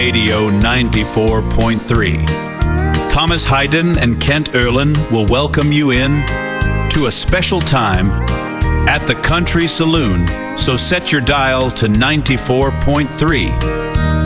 Radio 94.3. Thomas Hayden and Kent Erlin will welcome you in to a special time at the Country Saloon. So set your dial to 94.3